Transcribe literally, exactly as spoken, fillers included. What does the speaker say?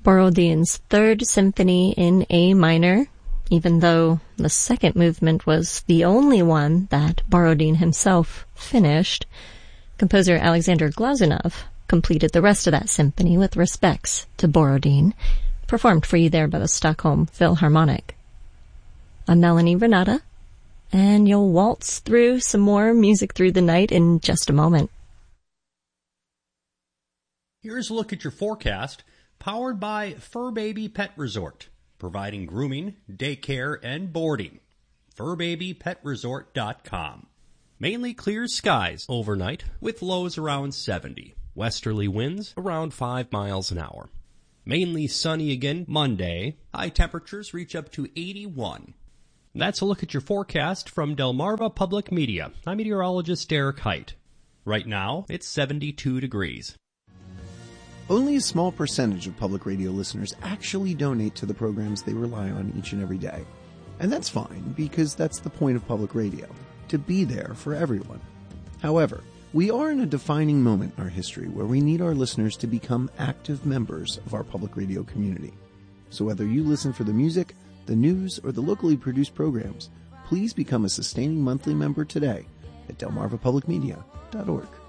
Borodin's Third Symphony in A minor, even though the second movement was the only one that Borodin himself finished. Composer Alexander Glazunov completed the rest of that symphony with respects to Borodin, performed for you there by the Stockholm Philharmonic. I'm Melanie Renata, and you'll waltz through some more music through the night in just a moment. Here's a look at your forecast, powered by Fur Baby Pet Resort, providing grooming, daycare, and boarding. fur baby pet resort dot com. Mainly clear skies overnight with lows around seventy. Westerly winds around five miles an hour. Mainly sunny again Monday. High temperatures reach up to eighty-one. That's a look at your forecast from Delmarva Public Media. I'm meteorologist Derek Height. Right now, it's seventy-two degrees. Only a small percentage of public radio listeners actually donate to the programs they rely on each and every day. And that's fine, because that's the point of public radio, to be there for everyone. However, we are in a defining moment in our history where we need our listeners to become active members of our public radio community. So whether you listen for the music, the news, or the locally produced programs, please become a sustaining monthly member today at delmarva public media dot org.